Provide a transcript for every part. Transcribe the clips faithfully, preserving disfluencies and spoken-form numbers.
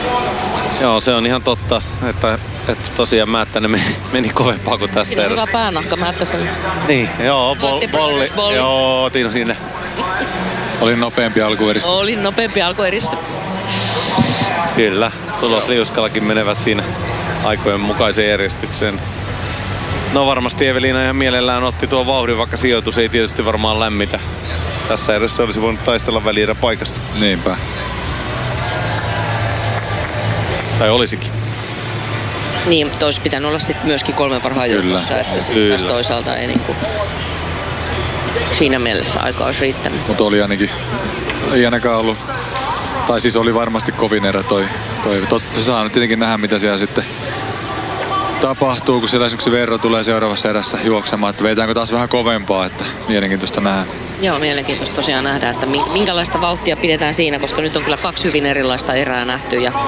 Joo, se on ihan totta, että, että tosiaan Määttänen meni, meni kovempaa kuin tässä erässä. Hyvä päänahka Määttäsen. Niin, joo, bol, bolli. Joo, otin sinne. Oli nopeampi alkuerissä. Oli nopeampi alkuerissä. Kyllä, tulosliuskallakin menevät siinä aikojen mukaiseen järjestykseen. No varmasti Evelina ihan mielellään otti tuon vauhdin, vaikka sijoitus ei tietysti varmaan lämmitä. Tässä edessä olisi voinut taistella välierä paikasta. Niinpä. Tai olisikin. Niin, mutta olisi pitänyt olla sitten myöskin kolmen parhaan joukossa, että sitten toisaalta ei niinku siinä mielessä aika olisi riittänyt. Mutta oli ainakin, ei ainakaan ollut, tai siis oli varmasti kovin erä toi. toi. Totta saa nyt tietenkin nähdä, mitä siellä sitten tapahtuu, kun siellä esimerkiksi Verro tulee seuraavassa erässä juoksemaan, että veitäänkö taas vähän kovempaa, että mielenkiintoista nähdä. Joo, mielenkiintoista tosiaan nähdä, että minkälaista vauhtia pidetään siinä, koska nyt on kyllä kaksi hyvin erilaista erää nähty ja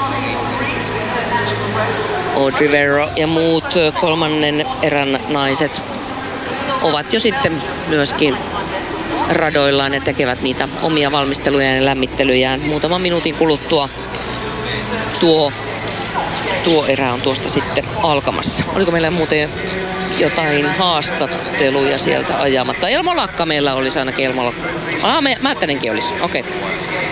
Audrey Verro ja muut kolmannen erän naiset ovat jo sitten myöskin radoillaan ja tekevät niitä omia valmistelujaan ja lämmittelyjään. Muutaman minuutin kuluttua tuo, tuo erä on tuosta sitten alkamassa. Oliko meillä muuten jotain haastatteluja sieltä ajamatta? Elmo Lakka meillä olisi ainakin. Elmo Lakka. Ah, me, Määttänenkin olisi. Okei. Okay.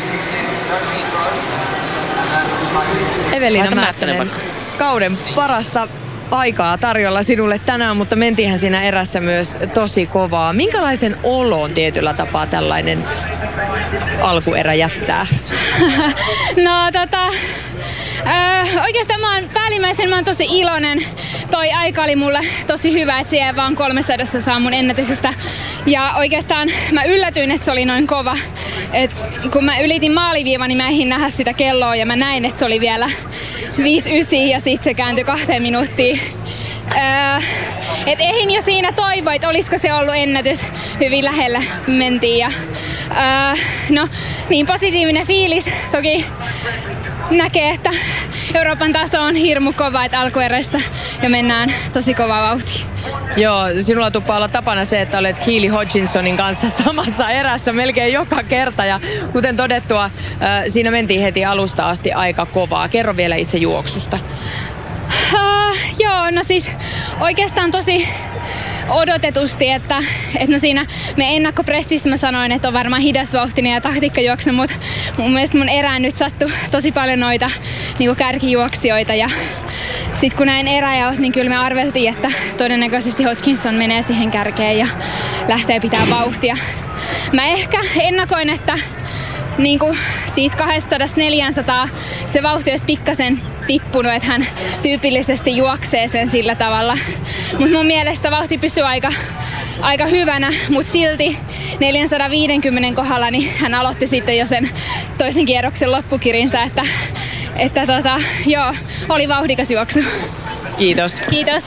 Evelina Määttänen, kauden parasta aikaa tarjolla sinulle tänään, mutta mentiinhän siinä erässä myös tosi kovaa. Minkälaisen olon tietyllä tapaa tällainen alkuerä jättää? No tota, äh, oikeastaan mä oon päällimmäisen mä oon tosi iloinen. Toi aika oli mulle tosi hyvä, että siellä vaan kolmesataa saa mun ennätyksestä. Ja oikeastaan mä yllätyin, että se oli noin kova. Et kun mä ylitin maaliviivan, niin mä ehdin nähdä sitä kelloa ja mä näin, että se oli vielä viisi yhdeksän ja sit se kääntyi kahteen minuuttiin. Öö, et ehdin jo siinä toivoa, että olisiko se ollut ennätys. Hyvin lähellä mentiin. Ja, öö, no niin positiivinen fiilis. Toki näkee, että Euroopan taso on hirmu kova, että alkuerästä jo mennään tosi kovaa vauhtia. Joo, sinulla tuppaa olla tapana se, että olet Keely Hodgkinsonin kanssa samassa erässä melkein joka kerta. Ja kuten todettua, äh, siinä mentiin heti alusta asti aika kovaa. Kerro vielä itse juoksusta. Uh, joo, no siis oikeastaan tosi odotetusti, että, että no siinä me ennakkopressissä mä sanoin, että on varmaan hidasvauhtinen ja taktiikkajuoksu, mutta mun mielestä mun erään nyt sattui tosi paljon noita niin kuin kärkijuoksijoita ja sitten kun näin eräjaot, niin kyllä me arveltiin, että todennäköisesti Hodgkinson menee siihen kärkeen ja lähtee pitää vauhtia. Mä ehkä ennakoin, että niin kuin siitä kaksisataa neljäsataa se vauhti olisi pikkasen tippunut, että hän tyypillisesti juoksee sen sillä tavalla. Mutta mun mielestä vauhti pysyy aika, aika hyvänä, mutta silti neljäsataaviisikymmentä kohdalla niin hän aloitti sitten jo sen toisen kierroksen loppukirinsä, että, että tota, joo, oli vauhdikas juoksu. Kiitos. Kiitos.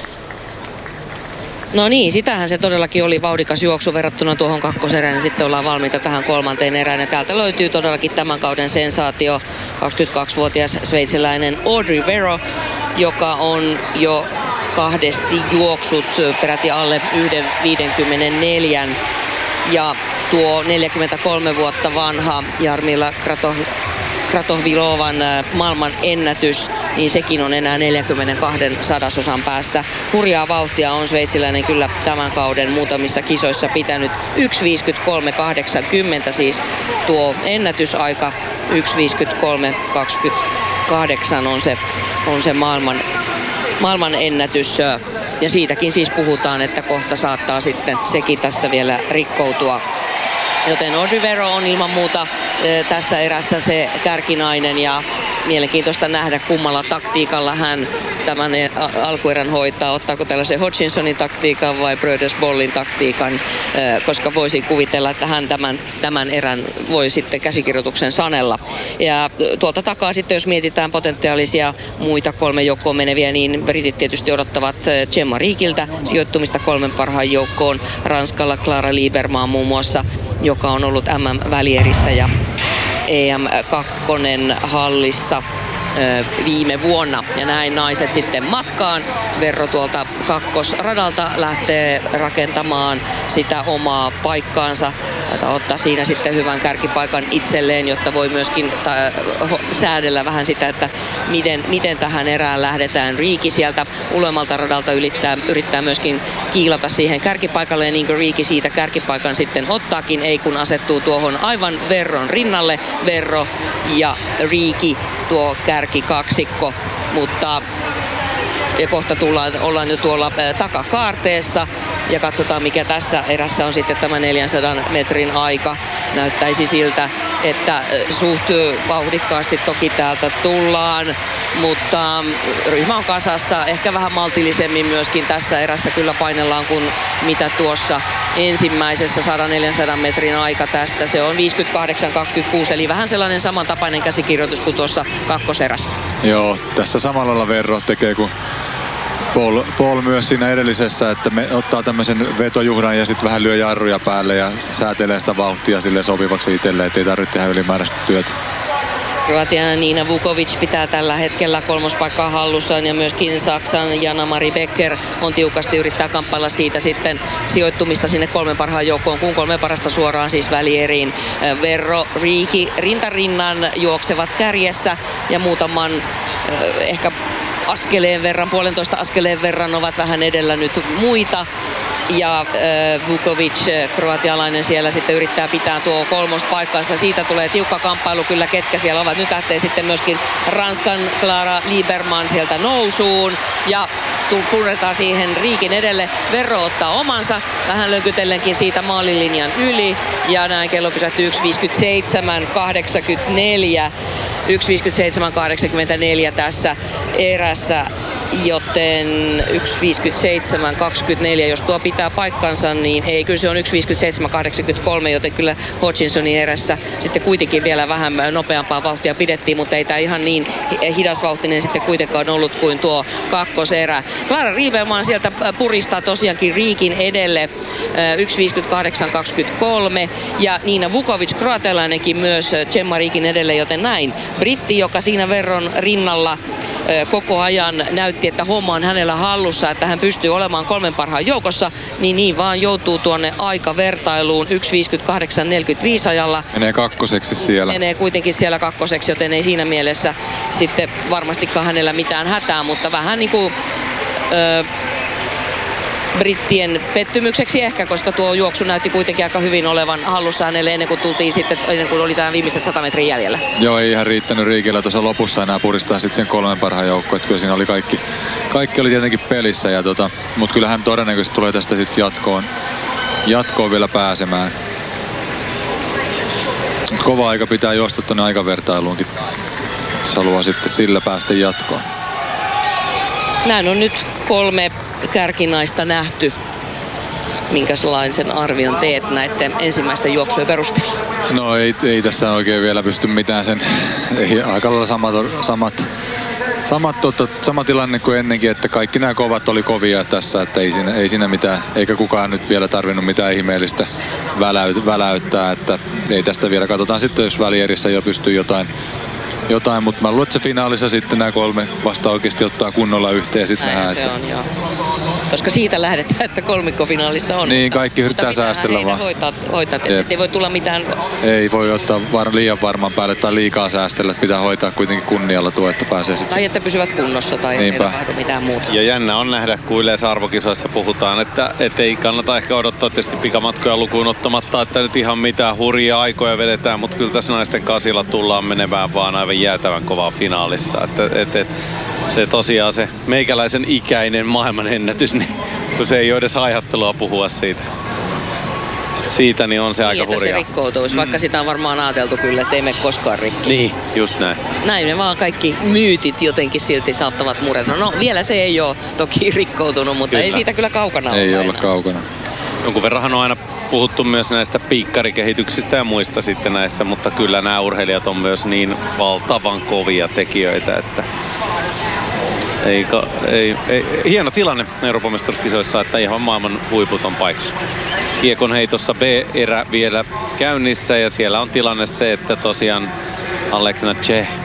No niin, sitähän se todellakin oli, vauhdikas juoksu verrattuna tuohon kakkoserään ja sitten ollaan valmiita tähän kolmanteen erään. Ja täältä löytyy todellakin tämän kauden sensaatio, kaksikymmentäkaksivuotias sveitsiläinen Audrey Verro, joka on jo kahdesti juoksut peräti alle yksi viisikymmentäneljä. Ja tuo neljäkymmentäkolme vuotta vanha Jarmila Kratoh Kratohvilovan maailman ennätys, niin sekin on enää neljäkymmentäkaksi sadasosan päässä. Hurjaa vauhtia on sveitsiläinen kyllä tämän kauden muutamissa kisoissa pitänyt. yksi viisikymmentäkolme kahdeksankymmentä siis tuo ennätysaika. yksi viisikymmentäkolme kaksikymmentäkahdeksan on se, on se maailman, maailman ennätys. Ja siitäkin siis puhutaan, että kohta saattaa sitten sekin tässä vielä rikkoutua. Joten Audrey Verro on ilman muuta e, tässä erässä se kärkinainen ja mielenkiintoista nähdä kummalla taktiikalla hän tämän alkuerän hoitaa. Ottaako tällaisen Hodgkinsonin taktiikan vai Brödersbollin taktiikan, e, koska voisin kuvitella, että hän tämän, tämän erän voi sitten käsikirjoituksen sanella. Ja tuolta takaa sitten, jos mietitään potentiaalisia muita kolme joukkoon meneviä, niin britit tietysti odottavat Gemma Riekiltä sijoittumista kolmen parhaan joukkoon. Ranskalla Clara Lieberman muun muassa, joka on ollut M M-välierissä ja E M kaksi hallissa ö, viime vuonna. Ja näin naiset sitten matkaan. Verro tuolta kakkosradalta lähtee rakentamaan sitä omaa paikkaansa taitaa ottaa siinä sitten hyvän kärkipaikan itselleen, jotta voi myöskin ta- ho- säädellä vähän sitä, että miten, miten tähän erään lähdetään. Riiki sieltä ulemmalta radalta yrittää, yrittää myöskin kiilata siihen kärkipaikalle, ja niin kuin Riiki siitä kärkipaikan sitten ottaakin, ei kun asettuu tuohon aivan Verron rinnalle. Verro ja Riiki tuo kärkikaksikko, mutta ja kohta tullaan, ollaan jo tuolla takakaarteessa ja katsotaan mikä tässä erässä on sitten tämä neljänsadan metrin aika. Näyttäisi siltä, että suht vauhdikkaasti toki täältä tullaan, mutta ryhmä on kasassa. Ehkä vähän maltillisemmin myöskin tässä erässä kyllä painellaan kuin mitä tuossa ensimmäisessä sata neljäsataa metrin aika tästä. Se on viisikymmentäkahdeksan kaksikymmentäkuusi, eli vähän sellainen samantapainen käsikirjoitus kuin tuossa kakkoserässä. Joo, tässä samalla lailla Verro tekee kuin Paul, Paul myös siinä edellisessä, että me ottaa tämmöisen vetojuhdan ja sitten vähän lyö jarruja päälle ja säätelee sitä vauhtia sille sopivaksi itselleen, ettei tarvitse tehdä ylimääräistä työtä. Kroatian Nina Vukovic pitää tällä hetkellä kolmospaikkaa hallussaan ja myöskin Saksan Jana-Mari Becker on tiukasti yrittää kamppailla siitä sitten sijoittumista sinne kolmen parhaan joukkoon, kun kolme parasta suoraan siis välieriin. Verro, Riiki rintarinnan juoksevat kärjessä ja muutaman ehkä askeleen verran, puolentoista askeleen verran ovat vähän edellä nyt muita. Ja äh, Vukovic, kroatialainen, siellä sitten yrittää pitää tuo kolmospaikkansa. Siitä tulee tiukka kamppailu kyllä, ketkä siellä ovat. Nyt lähtee sitten myöskin Ranskan Clara Lieberman sieltä nousuun. Ja purretaan siihen Riikin edelle. Verro ottaa omansa, vähän lönkytellenkin siitä maalilinjan yli. Ja näin kello pysähtyy yksi viisikymmentäseitsemän kahdeksankymmentäneljä. yksi viisikymmentäseitsemän kahdeksankymmentäneljä tässä erässä, joten yksi viisikymmentäseitsemän kaksikymmentäneljä, jos tuo pitää paikkansa, niin ei, kyllä se on yksi viisikymmentäseitsemän kahdeksankymmentäkolme, joten kyllä Hodgkinsonin erässä sitten kuitenkin vielä vähän nopeampaa vauhtia pidettiin, mutta ei tämä ihan niin hidasvauhtinen sitten kuitenkaan ollut kuin tuo kakkoserä. Clara Lieberman sieltä puristaa tosiaankin Riikin edelle yksi viisikymmentäkahdeksan kaksikymmentäkolme ja Nina Vukovic, kroatialainenkin myös Gemma Riikin edelle, joten näin. Britti, joka siinä Verron rinnalla koko ajan näytti, että homma on hänellä hallussa, että hän pystyy olemaan kolmen parhaan joukossa, niin niin vaan joutuu tuonne aikavertailuun yksi viisikymmentäkahdeksan neljäkymmentäviisi ajalla. Menee kakkoseksi siellä. Menee kuitenkin siellä kakkoseksi, joten ei siinä mielessä sitten varmastikaan hänellä mitään hätää, mutta vähän niin kuin Öö, brittien pettymykseksi ehkä, koska tuo juoksu näytti kuitenkin aika hyvin olevan hallussa hänelle ennen kuin tultiin sitten, ennen kuin oli tämä viimeiset sata metrin jäljellä. Joo, ei ihan riittänyt Riikillä tuossa lopussa enää puristaa sitten sen kolmen parhaan joukkoon, että kyllä siinä oli kaikki, kaikki oli tietenkin pelissä, ja tota, mutta kyllähän todennäköisesti tulee tästä sitten jatkoon, jatkoon vielä pääsemään. Mut kova aika pitää juosta tuonne aikavertailuunkin, jos haluaa sitten sillä päästä jatkoon. Näin on nyt kolme kärkinaista nähty. Minkälaisen arvion teet näiden ensimmäisten juoksujen perusteella? No ei, ei tässä oikein vielä pysty mitään sen. Ei, aika lailla samat, samat, samat, tota, sama tilanne kuin ennenkin, että kaikki nämä kovat oli kovia tässä, että ei siinä, ei siinä mitään, eikä kukaan nyt vielä tarvinnut mitään ihmeellistä väläyt, väläyttää, että ei tästä vielä, katsotaan sitten, jos välierissä jo pystyy jotain jotain, mutta mä luulen, että se finaalissa sitten nämä kolme vasta oikeasti ottaa kunnolla yhteen. Sitten näin nähdään, se että on, joo. Koska siitä lähdetään, että kolmikkofinaalissa on. Niin, kaikki yrittää säästellä vaan. Hoitaa, hoitaa että ei voi tulla mitään. Ei voi ottaa var- liian varman päälle tai liikaa säästellä, että pitää hoitaa kuitenkin kunnialla tuo, että pääsee sitten. Tai että pysyvät kunnossa tai ei tapahdu mitään muuta. Ja jännä on nähdä, kun yleensä arvokisoissa puhutaan, että et ei kannata ehkä odottaa tietysti pikamatkoja lukuun ottamatta, että nyt ihan mitään hurjia aikoja vedetään, mutta kyllä tässä naisten kasilla tullaan menemään vaan aivan jäätävän kovaa finaalissa. Että, et, et, se tosiaan se meikäläisen ikäinen maailmanennätys, niin kun se ei ole edes haihattelua puhua siitä. Siitä niin on se niin, aika että hurjaa. Se rikkoutuisi, mm. vaikka sitä on varmaan ajateltu kyllä, että ei mene koskaan rikki. Niin, just näin. Näin ne vaan kaikki myytit jotenkin silti saattavat mureta. No vielä se ei ole toki rikkoutunut, mutta kyllä. Ei siitä kyllä kaukana Ei olla olla kaukana. Jonkun verran on aina puhuttu myös näistä piikkarikehityksistä ja muista sitten näissä, mutta kyllä nämä urheilijat on myös niin valtavan kovia tekijöitä, että ei, ei, ei, hieno tilanne Euroopan mestaruuskisoissa, että ihan maailman huiput on paikalla. Kiekon heitossa B-erä vielä käynnissä ja siellä on tilanne se, että tosiaan Alekna Che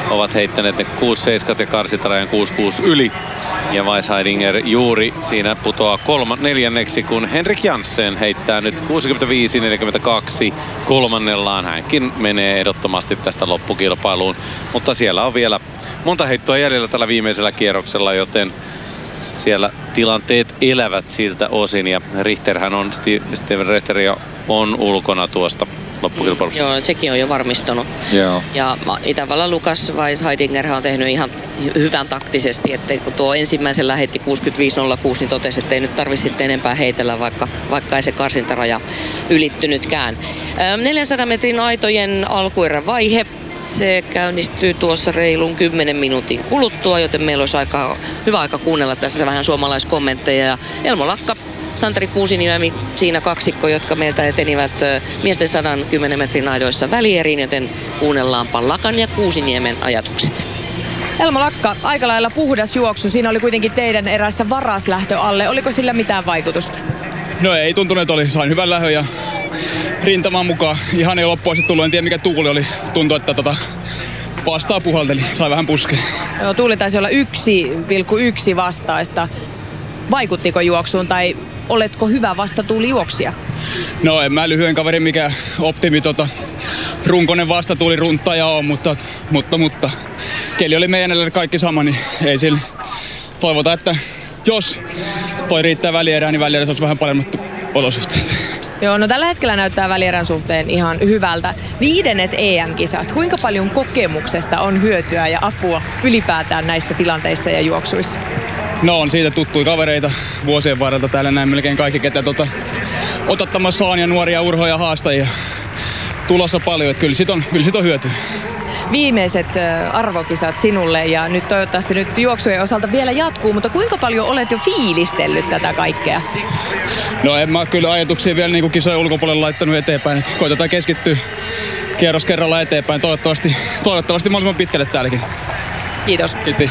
ovat heittäneet ne kuusi seitsemän ja karsintarajan kuusi kuusi yli. Ja Weisheidinger juuri siinä putoaa kolma, neljänneksi, kun Henrik Janssen heittää nyt kuusikymmentäviisi neljäkymmentäkaksi kolmannellaan. Hänkin menee ehdottomasti tästä loppukilpailuun, mutta siellä on vielä monta heittoa jäljellä tällä viimeisellä kierroksella, joten siellä tilanteet elävät siltä osin. Ja Richterhän on, Steven Richter on ulkona tuosta loppukilpailusta. Mm, joo, sekin on jo varmistunut. Joo. Ja Itävallan Lukas Weisheidinger on tehnyt ihan hyvän taktisesti, että kun tuo ensimmäisellä heitti kuusikymmentäviisi nolla kuusi, niin totesi, että ei nyt tarvitse sitten enempää heitellä, vaikka, vaikka ei se karsintaraja ylittynytkään. neljänsadan metrin aitojen alkuerän vaihe. Se käynnistyy tuossa reilun kymmenen minuutin kuluttua, joten meillä olisi aika, hyvä aika kuunnella tässä vähän suomalaiskommentteja. Ja Elmo Lakka, Santeri Kuusiniemi, siinä kaksikko, jotka meiltä etenivät miesten sadan kymmenen metrin aidoissa välieriin, joten kuunnellaanpa Lakan ja Kuusiniemen ajatukset. Elmo Lakka, aika lailla puhdas juoksu. Siinä oli kuitenkin teidän erässä varaslähtö alle. Oliko sillä mitään vaikutusta? No ei tuntunut, että oli. Sain hyvän lähön ja rintamaan mukaan. Ihan ei loppuun tullut. En tiedä mikä tuuli oli. Tuntui, että tota, vastaa puhalteli. Sai vähän puskea. Joo, tuuli taisi olla yksi pilkku yksi vastaista. Vaikuttiko juoksuun tai oletko hyvä vastatuulijuoksija? No en mä lyhyen kaverin mikä optimi tota, runkonen vastatuuli runtaja on, mutta, mutta, mutta keli oli meidän edellä kaikki sama, niin ei sillä toivota, että jos toi riittää välierään, niin välierässä olisi vähän paremmat olosuhteet. Joo, no tällä hetkellä näyttää välierän suhteen ihan hyvältä. Viidennet E M-kisat. Kuinka paljon kokemuksesta on hyötyä ja apua ylipäätään näissä tilanteissa ja juoksuissa? No on siitä tuttuja kavereita vuosien varrelta täällä näin melkein kaikki, ketä tota, otattamassa on ja nuoria urhoja haastajia tulossa paljon, että kyllä sit on, kyllä sit on hyötyä. Viimeiset arvokisat sinulle ja nyt toivottavasti nyt juoksujen osalta vielä jatkuu, mutta kuinka paljon olet jo fiilistellyt tätä kaikkea? No en mä kyllä ajatuksia vielä niin kuin kisojen ulkopuolella laittanut eteenpäin, että koitetaan keskittyä kierros kerralla eteenpäin, toivottavasti, toivottavasti mahdollisimman pitkälle täälläkin. Kiitos. Kiitos.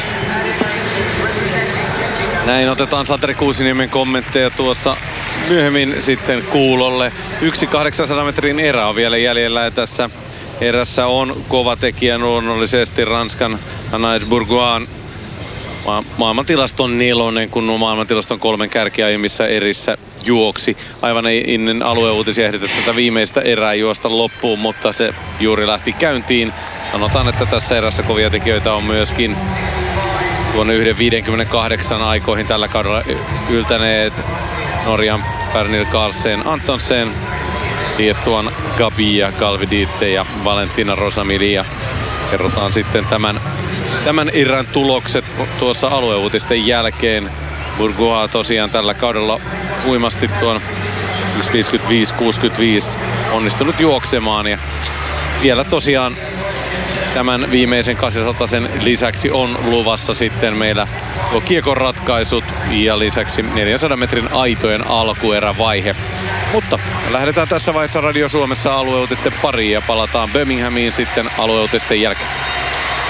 Näin otetaan Santeri Kuusiniemen kommentteja tuossa myöhemmin sitten kuulolle. Yksi kahdeksansadan metrin erä on vielä jäljellä ja tässä erässä on kova tekijä luonnollisesti Ranskan Anaïs Bourgoin ma- maailmantilaston nelonen, kun maailmantilaston kolmen kärkiaiemmissa erissä juoksi. Aivan ei ennen alueuutisia ehditä tätä viimeistä erää juosta loppuun, mutta se juuri lähti käyntiin. Sanotaan, että tässä erässä kovia tekijöitä on myöskin tuonne yksi viisikymmentäkahdeksan aikoihin tällä kaudella yltäneet Norjan Pernil Carlsen Antonsen, Liettuan Gabia Galviditte ja Valentina Rosamilia. Kerrotaan sitten tämän, tämän erän tulokset tuossa alueuutisten jälkeen. Bourgoin tosiaan tällä kaudella huimasti tuon yksi viisikymmentäviisi kuusikymmentäviisi onnistunut juoksemaan ja vielä tosiaan tämän viimeisen kahdeksansadan lisäksi on luvassa sitten meillä tuo kiekon ratkaisut ja lisäksi neljänsadan metrin aitojen alkuerävaihe. Mutta lähdetään tässä vaiheessa Radio Suomessa alueuutisten pariin ja palataan Birminghamiin sitten alueuutisten jälkeen.